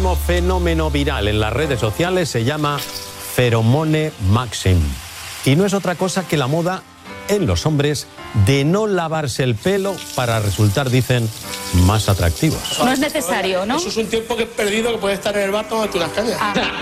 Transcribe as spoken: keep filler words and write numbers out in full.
último fenómeno viral en las redes sociales se llama Pheromone Maxim. Y no es otra cosa que la moda en los hombres de no lavarse el pelo para resultar, dicen, más atractivos. No es necesario, ¿no? Eso es un tiempo que he perdido que puede estar en el bar tomándote unas cañas. Ah.